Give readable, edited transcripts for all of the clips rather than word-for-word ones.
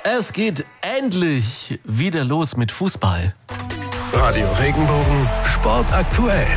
Es geht endlich wieder los mit Fußball. Radio Regenbogen, Sport aktuell.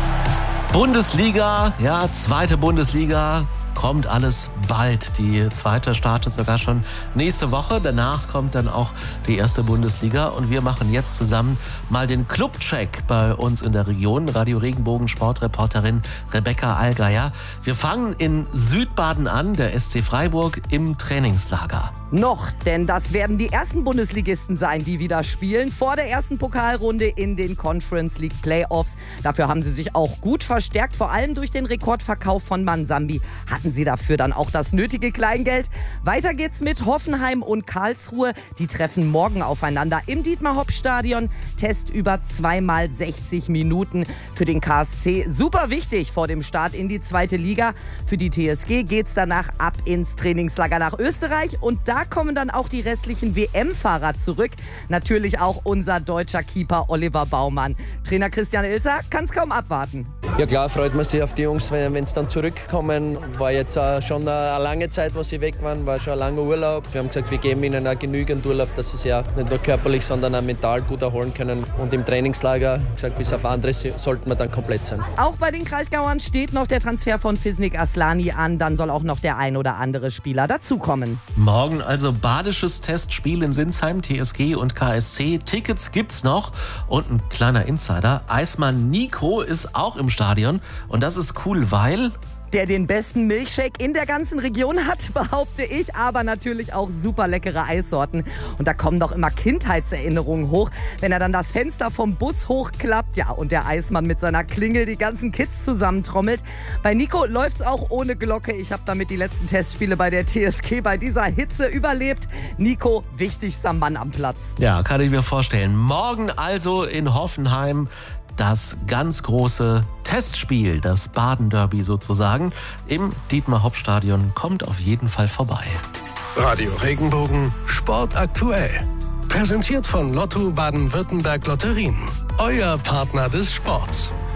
Bundesliga, ja, zweite Bundesliga, kommt alles bald. Die zweite startet sogar schon nächste Woche. Danach kommt dann auch die erste Bundesliga. Und wir machen jetzt zusammen mal den Clubcheck bei uns in der Region. Radio Regenbogen Sportreporterin Rebecca Allgeier. Wir fangen in Südbaden an, der SC Freiburg im Trainingslager. Noch, denn das werden die ersten Bundesligisten sein, die wieder spielen. Vor der ersten Pokalrunde in den Conference League Playoffs. Dafür haben sie sich auch gut verstärkt. Vor allem durch den Rekordverkauf von Mansambi hatten sie dafür dann auch das nötige Kleingeld. Weiter geht's mit Hoffenheim und Karlsruhe. Die treffen morgen aufeinander im Dietmar-Hopp-Stadion. Test über 2x 60 Minuten für den KSC. Super wichtig vor dem Start in die zweite Liga. Für die TSG geht's danach ab ins Trainingslager nach Österreich. Und da kommen dann auch die restlichen WM-Fahrer zurück. Natürlich auch unser deutscher Keeper Oliver Baumann. Trainer Christian Ilzer kann es kaum abwarten. Ja klar, freut man sich auf die Jungs, wenn sie dann zurückkommen. War jetzt schon eine lange Zeit, wo sie weg waren, war schon ein langer Urlaub. Wir haben gesagt, wir geben ihnen auch genügend Urlaub, dass sie sich ja nicht nur körperlich, sondern auch mental gut erholen können. Und im Trainingslager, gesagt, bis auf anderes sollten wir dann komplett sein. Auch bei den Kraichgauern steht noch der Transfer von Fisnik Aslani an. Dann soll auch noch der ein oder andere Spieler dazukommen. Morgen also badisches Testspiel in Sinsheim, TSG und KSC. Tickets gibt's noch. Und ein kleiner Insider, Eismann Nico ist auch im Stadion. Und das ist cool, weil der den besten Milchshake in der ganzen Region hat, behaupte ich, aber natürlich auch super leckere Eissorten. Und da kommen doch immer Kindheitserinnerungen hoch, wenn er dann das Fenster vom Bus hochklappt, ja, und der Eismann mit seiner Klingel die ganzen Kids zusammentrommelt. Bei Nico läuft's auch ohne Glocke. Ich habe damit die letzten Testspiele bei der TSG bei dieser Hitze überlebt. Nico, wichtigster Mann am Platz. Ja, kann ich mir vorstellen. Morgen also in Hoffenheim das ganz große Testspiel, das Baden-Derby sozusagen, im Dietmar-Hopp-Stadion. Kommt auf jeden Fall vorbei. Radio Regenbogen, Sport aktuell. Präsentiert von Lotto Baden-Württemberg Lotterien. Euer Partner des Sports.